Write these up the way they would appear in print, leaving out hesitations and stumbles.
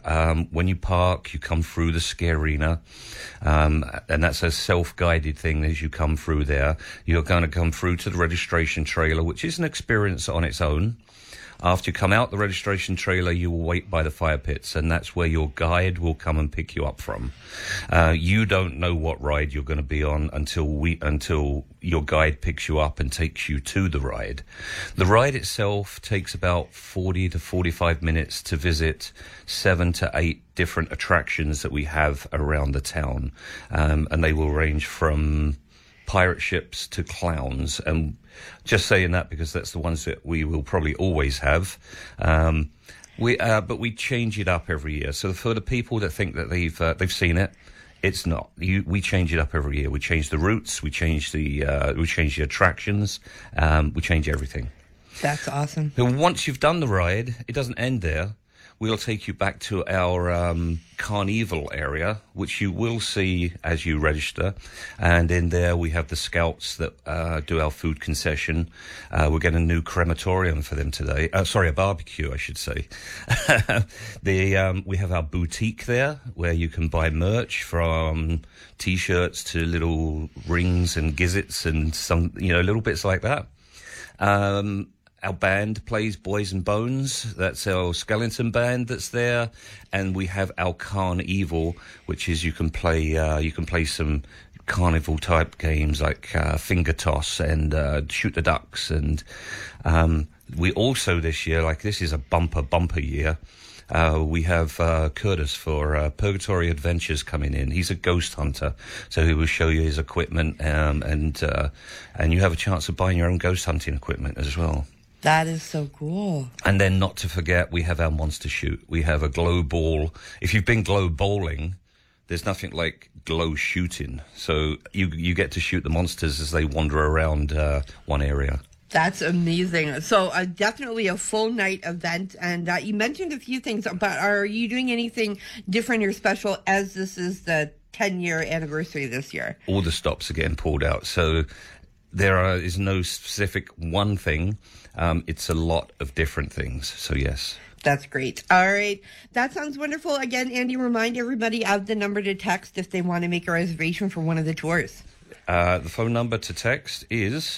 When you park, you come through the ski arena, and that's a self-guided thing. As you come through there, you're going to come through to the registration trailer, which is an experience on its own. After you come out the registration trailer, you will wait by the fire pits, and that's where your guide will come and pick you up from. You don't know what ride you're going to be on until your guide picks you up and takes you to the ride. The ride itself takes about 40 to 45 minutes to visit 7 to 8 different attractions that we have around the town, and they will range from pirate ships to clowns, and just saying that because that's the ones that we will probably always have. But we change it up every year. So for the people that think that they've seen it, it's not. We change it up every year. We change the routes. We change the attractions. We change everything. That's awesome. And once you've done the ride, it doesn't end there. We'll take you back to our Carnival area, which you will see as you register. And in there, we have the scouts that do our food concession. We're getting a new crematorium for them today. A barbecue, I should say. We have our boutique there, where you can buy merch from T-shirts to little rings and gizzits and some, little bits like that. Our band plays Boys and Bones. That's our skeleton band that's there. And we have our Carnival, which is you can play some carnival type games like finger toss and shoot the ducks. And we also this year, like this is a bumper year, we have Curtis for Purgatory Adventures coming in. He's a ghost hunter, so he will show you his equipment, and you have a chance of buying your own ghost hunting equipment as well. That is so cool. And then not to forget, we have our monster shoot. We have a glow ball. If you've been glow bowling, there's nothing like glow shooting. So you get to shoot the monsters as they wander around one area. That's amazing. So definitely a full night event. And you mentioned a few things, but are you doing anything different or special as this is the 10-year anniversary this year? All the stops are getting pulled out. So there is no specific one thing. It's a lot of different things. So, yes. That's great. All right. That sounds wonderful. Again, Andy, remind everybody of the number to text if they want to make a reservation for one of the tours. The phone number to text is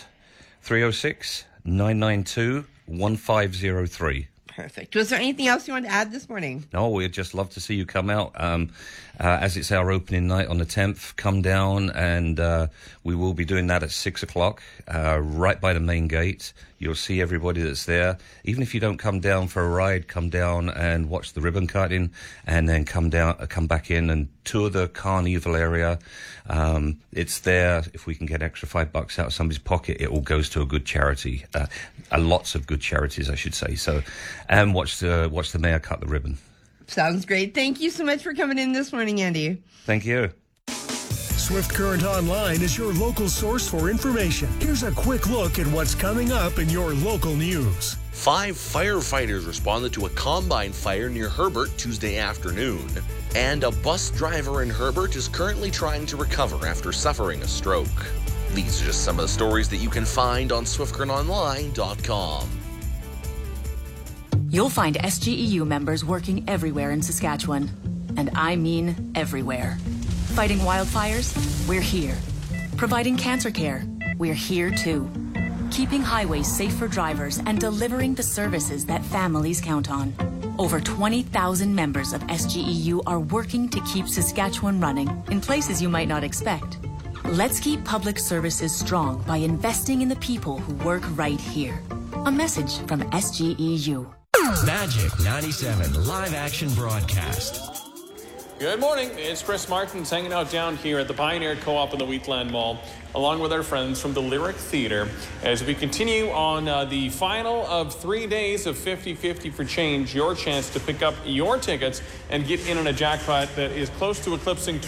306-992-1503. Perfect. Was there anything else you wanted to add this morning? No, we'd just love to see you come out. As it's our opening night on the 10th, come down, and we will be doing that at 6 o'clock, right by the main gate. You'll see everybody that's there. Even if you don't come down for a ride, come down and watch the ribbon cutting, and then come back in and tour the Carnival area. It's there. If we can get extra $5 out of somebody's pocket, it all goes to a good charity. Lots of good charities, I should say. So, and watch the mayor cut the ribbon. Sounds great. Thank you so much for coming in this morning, Andy. Thank you. Swift Current Online is your local source for information. Here's a quick look at what's coming up in your local news. 5 firefighters responded to a combine fire near Herbert Tuesday afternoon. And a bus driver in Herbert is currently trying to recover after suffering a stroke. These are just some of the stories that you can find on SwiftCurrentOnline.com. You'll find SGEU members working everywhere in Saskatchewan. And I mean everywhere. Fighting wildfires? We're here. Providing cancer care? We're here too. Keeping highways safe for drivers and delivering the services that families count on. Over 20,000 members of SGEU are working to keep Saskatchewan running in places you might not expect. Let's keep public services strong by investing in the people who work right here. A message from SGEU. Magic 97 live action broadcast. Good morning. It's Chris Martins hanging out down here at the Pioneer Co-op in the Wheatland Mall, along with our friends from the Lyric Theatre, as we continue on the final of 3 days of 50-50 for change, your chance to pick up your tickets and get in on a jackpot that is close to eclipsing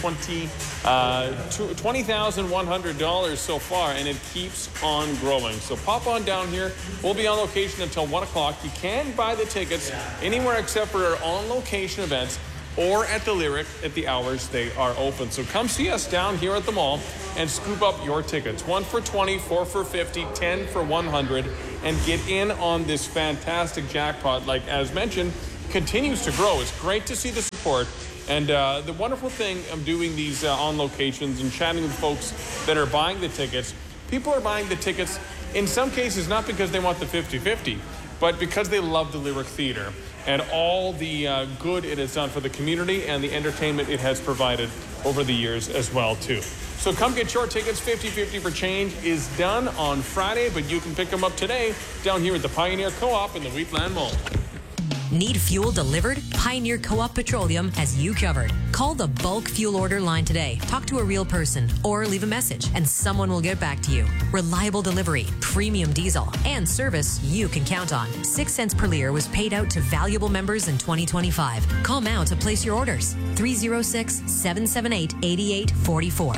$20,100 so far, and it keeps on growing. So pop on down here. We'll be on location until 1 o'clock. You can buy the tickets anywhere except for our on-location events, or at the Lyric at the hours they are open. So come see us down here at the mall and scoop up your tickets. 1 for $20, 4 for $50, 10 for $100, and get in on this fantastic jackpot. Like as mentioned, continues to grow. It's great to see the support. And the wonderful thing of doing these on locations and chatting with folks that are buying the tickets, people are buying the tickets in some cases not because they want the 50-50, but because they love the Lyric Theatre and all the good it has done for the community and the entertainment it has provided over the years as well, too. So come get your tickets. 50-50 for Change is done on Friday, but you can pick them up today down here at the Pioneer Co-op in the Wheatland Mall. Need fuel delivered? Pioneer Co-op Petroleum has you covered. Call the bulk fuel order line today. Talk to a real person or leave a message and someone will get back to you. Reliable delivery, premium diesel, and service you can count on. 6 cents per liter was paid out to valuable members in 2025. Call now to place your orders. 306-778-8844.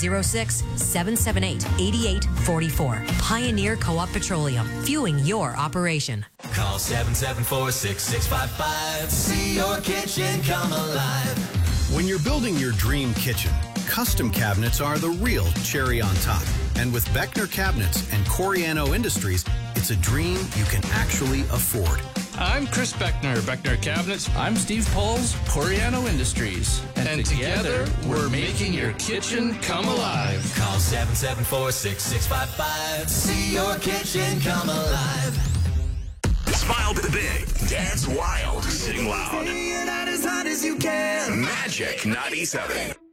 306-778-8844. Pioneer Co-op Petroleum, fueling your operation. Call 774-6655. See your kitchen come alive. When you're building your dream kitchen, custom cabinets are the real cherry on top. And with Beckner Cabinets and Coriano Industries, it's a dream you can actually afford. I'm Chris Beckner, Beckner Cabinets. I'm Steve Poles, Coriano Industries. And together, we're making your kitchen come alive. Call 774-6655. See your kitchen come alive. Smile big, dance wild, sing loud. Magic 97.